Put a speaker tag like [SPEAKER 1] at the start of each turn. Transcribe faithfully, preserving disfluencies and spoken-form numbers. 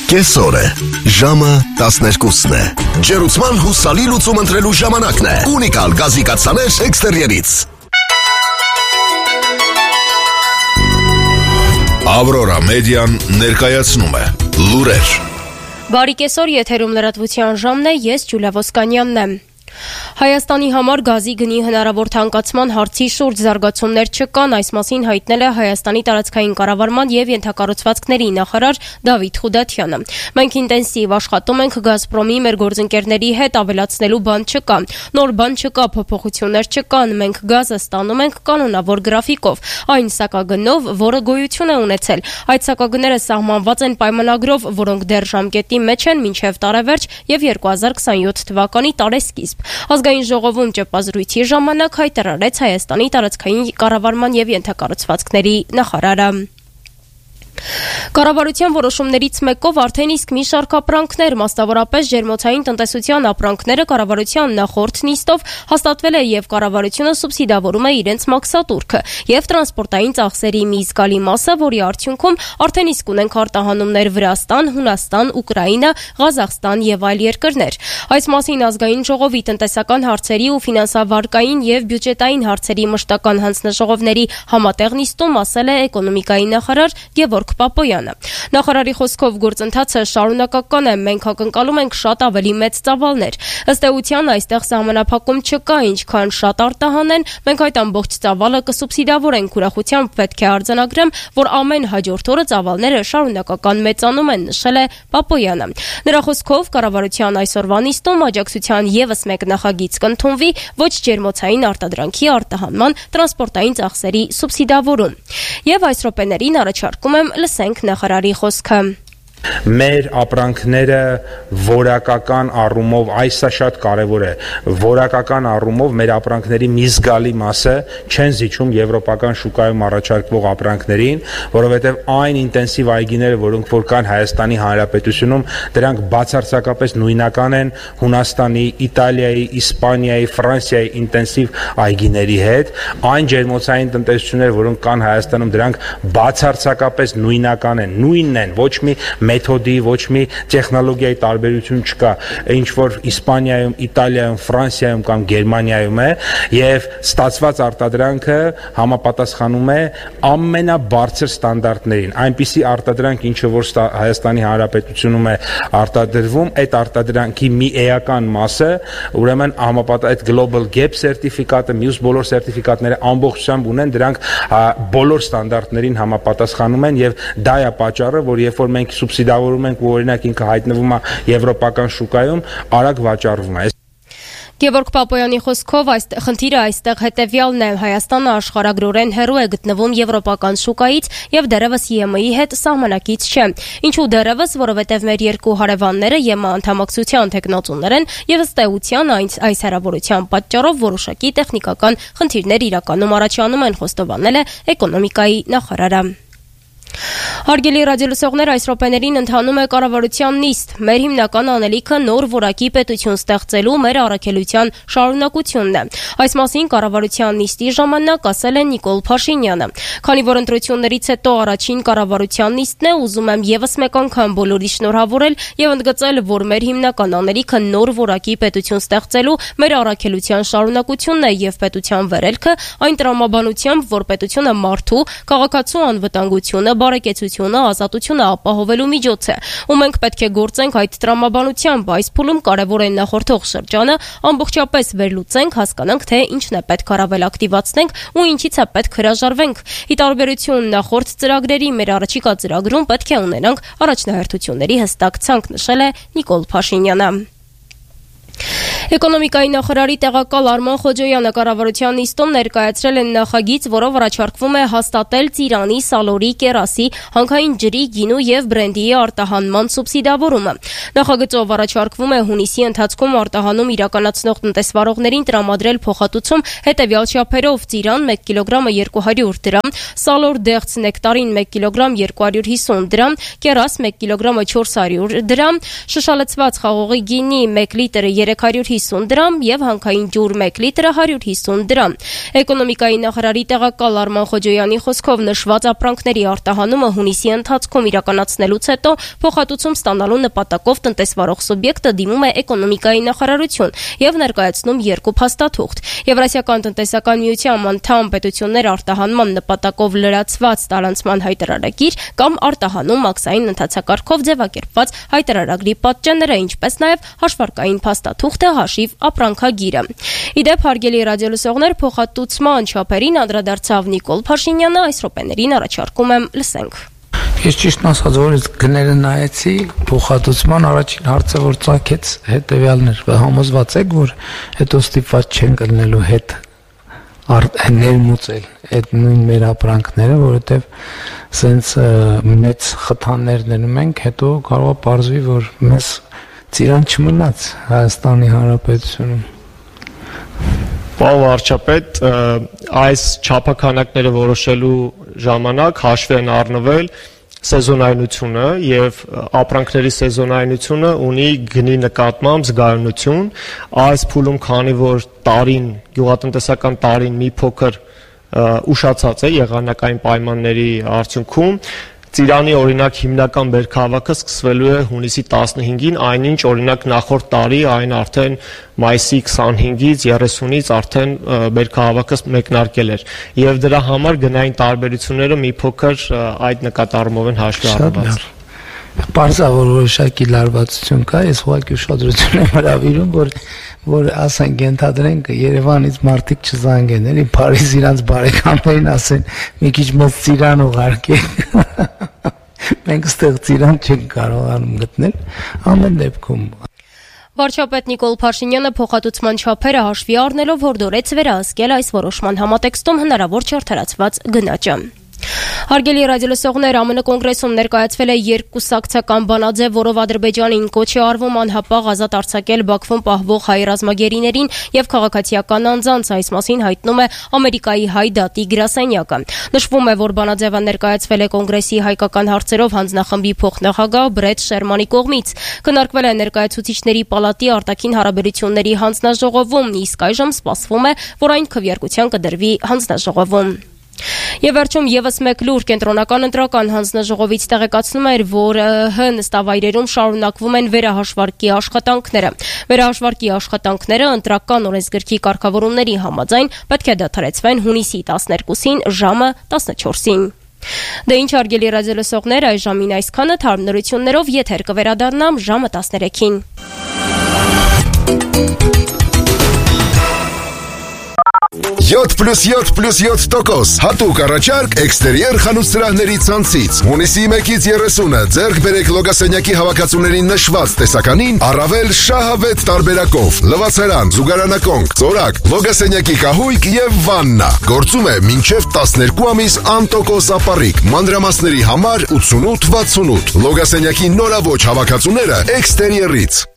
[SPEAKER 1] Կեսօր է, ժամը տասներկուսն է, ջերուցման հուսալի լուծում ընտրելու ժամանակն է, ունիկալ գազի կաթսաներ էքստերիերից։ Ավրորա մեդիան ներկայացնում է լուրեր։
[SPEAKER 2] Բարի կեսօր, եթերում լրատվության ժամն է, ես Ջուլիա Ոսկանյանն եմ։ Հայաստանի համար գազի գնի հնարավոր թանկացման հարցի շուրջ զարգացումներ չկան, այս մասին հայտնել է Հայաստանի տարածքային կառավարման եւ ենթակառուցվածքների նախարար Դավիթ Խուդատյանը։ Մենք ինտենսիվ աշխատում ենք Գազպրոմի մեր գործընկերների հետ, ավելացնելու բան չկա։ Նոր բան չկա, փոփոխություններ չկան, մենք գազը ստանում ենք կանոնավոր գրաֆիկով, այն սակագնով, որը գոյություն է ունեցել։ Այդ սակագները սահմանված են պայմանագրով, որոնք դեռ ժամկետի մեջ են մինչև տարեվերջ եւ երկու հազար քսանյոթ թվականի տարեսկիզբ։ Ազգային ժողովում ճեպազրույցի ժամանակ հայտարարեց Հայաստանի տարածքային կառավարման եւ ենթակառուցվածքների նախարարը։ Կառավարության որոշումներից մեկով արդեն իսկ մի շարք ապրանքներ, մասնավորապես ջերմոցային տնտեսության ապրանքները կառավարության նախորդ նիստով հաստատվել է եւ կառավարությունը սուբսիդավորում է իրենց մաքսատուրքը եւ տրանսպորտային ծախսերի մի զգալի մասը, որի արդյունքում արդեն իսկ ունենք արտահանումներ Վրաստան, Հունաստան, Ուկրաինա, Ղազախստան եւ այլ երկրներ։ Այս մասին ազգային ժողովի տնտեսական հարցերի ու ֆինանսավարկային եւ բյուջետային հարցերի մշտական հանձնաժողովների համատեղ նիստում ասել է էկոնոմիկայի նախարար Գևորգ Պապոյանը։ Նախարարի խոսքով գործընթացը շարունակական է, մենք ակնկալում ենք շատ ավելի մեծ ծավալներ։ Ըստ էության այստեղ սահմանափակում չկա, ինչքան շատ արտահանեն, մենք այդ ամբողջ ծավալը կսուբսիդավորենք, ուրախությամբ պետք է արձանագրեմ, որ ամեն հաջորդ օրը ծավալները շարունակական մեծանում են, նշել է Պապոյանը։ Նրա խոսքով կառավարության այսօրվա նիստում աջակցության եւս մեկ նախագիծ կընդունվի ոչ ջերմոցային արտադրանքի արտահանման տրանսպորտային ծախսերի սուբսիդավորում։ Եվ այս րոպեներին առաջարկում եմ լսենք նախարարի խոսքը։
[SPEAKER 3] Մեր ապրանքները որակական առումով, այսա շատ կարևոր է, որակական առումով մեր ապրանքների մի զգալի մասը չեն զիջում եվրոպական շուկայում առաջարկվող ապրանքներին, որովհետև այն ինտենսիվ այգիները, որոնք որ կան Հայաստանի Հանրապետությունում, դրանք բացարձակապես նույնական են Հունաստանի, Իտալիայի, Իսպանիայի, Ֆրանսիայի ինտենսիվ այգիների հետ, այն ջերմոցային տնտեսությունները, որոնք կան Հայաստանում, դրանք բացարձակապես նույնական են, նույնն են, ոչ մի մեթոդի, ոչ մի տեխնոլոգիայի տարբերություն չկա, ինչ որ Իսպանիայում, Իտալիայում, Ֆրանսիայում կամ Գերմանիայում է, եւ ստացված արտադրանքը համապատասխանում է ամենաբարձր ստանդարտներին։ Այնպիսի արտադրանք, ինչը որ Հայաստանի Հանրապետությունում է արտադրվում, այդ արտադրանքի մի էական մասը, ուրեմն համապատասխան այդ Global Gap սերտիֆիկատը, մյուս բոլոր սերտիֆիկատները ամբողջությամբ ունեն, դրանք բոլոր ստանդարտներին համապատասխանում են եւ դա է պատճառը, որ երբ որ մենք սուբսիդավորում ենք ու օրինակ ինքը հայտնվում է եվրոպական շուկայում, արագ վաճառվում է։
[SPEAKER 2] Գևորգ Պապոյանի խոսքով այս խնդիրը այստեղ հետևյալն է. Հայաստանը աշխարհագրորեն հեռու է գտնվում եվրոպական շուկայից եւ դեռևս E M A-ի հետ սահմանակից չէ։ Ինչու դեռևս, որովհետեւ մեր երկու հարևանները E M A անդամակցության տեխնոծուներ են եւ ըստ էության այս այս հեռավորության պատճառով որոշակի տեխնիկական խնդիրներ իրականում առաջանում են, խոստովանել է էկոնոմիկայի նախարարը։ Հարգելի ռադիոլսողներ, այս րոպեներին ընթանում է կառավարության նիստ։ Մեր հիմնական անելիքը նոր որակի պետություն ստեղծելու մեր առաքելության շարունակությունն է։ Այս մասին կառավարության նիստի ժամանակ ասել է Նիկոլ Փաշինյանը։ Քանի որ ընտրություններից հետո առաջին կառավարության նիստն է, ուզում եմ եւս մեկ անգամ բոլորի շնորհավորել եւ ընդգծել, որ մեր հիմնական անելիքը նոր որակի պետություն ստեղծելու մեր առաքելության շարունակությունն է եւ պետության վերելքը այն տրամաբանությամբ, որ պետությունը մարդու, քաղաքացու անվտանգությունը, բարեկեցությունը, ազատությունը ապահովելու միջոց է, ու մենք պետք է գործենք այդ տրամաբանությամբ, այս փուլում կարևոր է նախորդող շրջանը ամբողջապես վերլուծենք, հասկանանք, թե ինչն է պետք առավել ակտիվացնենք ու ինչից է պետք հրաժարվենք։ Ի տարբերություն նախորդ ծրագրերի, մեր առաջիկա ծրագրում պետք է ունենանք առաջնահերթությունների հստակ ցանկ, նշել է Նիկոլ Փաշինյանը։ Էկոնոմիկայի նախարարի տեղակալ Արման Խոջոյանը կառավարության նիստում ներկայացրել են նախագիծ, որով առաջարկվում է հաստատել ծիրանի, սալորի, կերասի, հանքային ջրի, գինու եւ բրենդի արտահանման սուբսիդավորումը։ Նախագծով առաջարկվում է հունիսի ընթացքում արտահանում իրականացնող տնտեսվարողներին տրամադրել փոխհատուցում հետեւյալ չափերով՝ ծիրան մեկ կիլոգրամը երկու հարյուր դրամ, սալոր դեղց նեկտարին մեկ կիլոգրամ երկու հարյուր հիսուն դրամ, կերաս մեկ կիլոգրամը չորս հարյուր դրամ, շշալցված խաղողի գինի մեկ լիտրը երեք հարյուր հիսուն դրամ եւ հանքային ջուր մեկ լիտրը հարյուր հիսուն դրամ։ Էկոնոմիկայի նախարարի տեղակալ Արման Խոջոյանի խոսքով նշված ապրանքների արտահանումը հունիսի ընթացքում իրականացնելուց հետո փոխհատուցում ստանալու նպատակով տնտեսվարող սուբյեկտը դիմում է էկոնոմիկայի նախարարություն եւ ներկայացնում երկու փաստաթուղթ։ Եվրասիական տնտեսական միության անդամ պետություններ արտահանման նպատակով լրացված տարանցման հայտարարագիր կամ արտահանում մաքսային ընթացակարգով ձևակերպված հայտարարագրի պատճենները, ինչպես նաեւ հաշվարկային փաստաթուղթը, հաշիվ ապրանքագիրը։ Իդեպ հարգելի ռադիոլսողներ, փոխհատուցման չափերին անդրադարձավ Նիկոլ Փաշինյանը, այս րոպեներին առաջարկում եմ լսենք։
[SPEAKER 4] Ես ճիշտն ասած, որ գները նայեցի, փոխհատուցման առաջին հարցը որ ծագեց հետեւյալն էր, համոզված եք, որ հետո ստիպված չեն կլնելու հետ ներմուծել այդ նույն մեր ապրանքները, որովհետև սենց մեծ խթաններ դնում ենք, հետո կարող է պարզվի, որ մեզ ծիրան չմնաց Հայաստանի Հանրապետությունում։
[SPEAKER 5] Պարոն վարչապետ, այս չափաքանակները որոշելու ժամանակ հաշվի են առնվել սեզոնայնությունը եւ ապրանքների սեզոնայնությունը ունի գնի նկատմամբ զգայունություն։ Այս փուլում, քանի որ տարին, գյուղատնտեսական տարին մի փոքր ուշացած է եղանակային պայմանների արդյունքում, Ծիրանի օրինակ հիմնական բերքահավաքը սկսվելու է հունիսի տասնհինգին, այնինչ օրինակ նախորդ տարի այն արդեն մայիսի քսանհինգից երեսունից արդեն բերքահավաքը մեկնարկել էր եւ դրա համար գնային տարբերությունները մի փոքր այդ նկատառումով են հաշվի առնված։
[SPEAKER 4] Պարզա որ որոշակի լարվածություն կա, ես ուղղակի ուշադրություն եմ հրավիրում, որ որ ասենք ենթադրենք Երևանից մարդիկ չզանգեն, էլի Փարիզ իրանց բարեկամներին ասեն մի քիչ մեծ ծիրան ուղարկեք։ Մենք ստեղ ծիրան չենք կարողանում գտնել ամեն դեպքում։
[SPEAKER 2] Վարչապետ Նիկոլ Փաշինյանը փոխհատուցման չափերը հաշվի առնելով հորդորեց վերահսկել այս որոշման համատեքստում հնարավոր չարդարացված գնաճը։ Հարգելի ռադիոլսողներ, ԱՄՆ կոնգրեսում ներկայացվել է երկկուսակցական բանաձև, որով Ադրբեջանին կոչ է արվում անհապաղ ազատ արձակել Բաքվում պահվող հայ ռազմագերիներին եւ քաղաքացիական անձանց, այս մասին հայտնում է Ամերիկայի հայ դատի գրասենյակը։ Նշվում է, որ բանաձևը ներկայացվել է կոնգրեսի հայկական հարցերով հանձնախմբի փոխնախագահ Բրեթ Շերմանի կողմից։ Քննարկվել է ներկայացուցիչների պալատի արտաքին հարաբերությունների հանձնաժողովում, իսկ այժմ սպասվում է, որ այն քվեարկության կդրվի հանձնաժողովում։ Եվ վերջում եւս մեկ լուր կենտրոնական ընտրական հանձնաժողովից տեղեկացնում էր, որ ՀՀ նստավայրերում շարունակվում են վերահաշվարկի աշխատանքները։ Վերահաշվարկի աշխատանքները ընտրական օրենսգրքի կարգավորումների համաձայն պետք է դադարեցվեն հունիսի տասներկուսին ժամը տասնչորսին։ Դե ինչ հարգելի ռադիոլսողներ, այս ժամին այսքանը, թարմ նորություններով եթեր կվերադառնամ ժամը տասներեքին։
[SPEAKER 1] յոթ պլյուս յոթ պլյուս յոթ տոկոս հատուկ առաջարկ էքստերիեր խանութ սրահների ցանցից։ Հունիսի մեկից երեսունը ձեռք բերեք լոգասենյակի հավաքածուների նշված տեսականին առավել շահավետ տարբերակով։ Լվացարան, զուգարանակոնք, ծորակ, լոգասենյակի կահույք եւ վաննա։ Գործում է մինչեւ տասներկու ամիս անտոկոս ապառիկ։ Մանրամասների համար ութսունութ վաթսունութ։ Լոգասենյակի նորաոճ հավաքածուները էքստերիերից։